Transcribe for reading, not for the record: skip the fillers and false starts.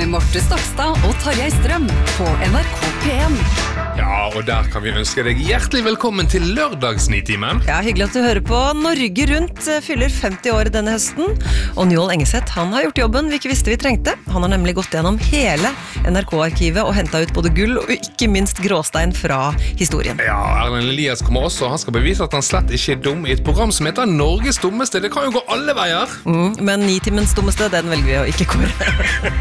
med Marte Stokstad og Tarjei Strøm på NRK P1. Ja, og der kan vi ønske deg hjertelig velkommen til lørdagsnitimen. Ja, hyggelig at du hører på. Norge Rundt fyller 50 år denne høsten, og Njål Engeseth, han har gjort jobben vi ikke visste vi trengte. Han har nemlig gått gjennom hele NRK-arkivet og hentet ut både gull og ikke minst gråstein fra historien. Ja, Erlend Elias kommer også, og han skal bevise at han slett ikke er dum i et program som heter Norges dummeste. Det kan jo gå alle veier. Men Nitimens dummeste, den velger vi å ikke kåre.